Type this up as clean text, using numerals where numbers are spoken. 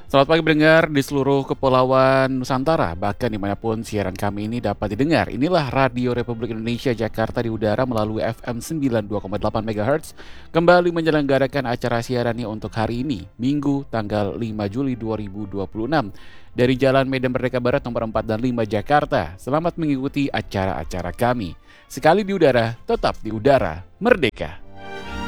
Selamat pagi pendengar di seluruh kepulauan Nusantara, bahkan dimanapun siaran kami ini dapat didengar. Inilah Radio Republik Indonesia Jakarta di udara melalui FM 92,8 MHz kembali menyelenggarakan acara siarannya untuk hari ini, Minggu tanggal 5 Juli 2026 dari Jalan Medan Merdeka Barat nomor 4 dan 5 Jakarta. Selamat mengikuti acara-acara kami. Sekali di udara, tetap di udara, merdeka.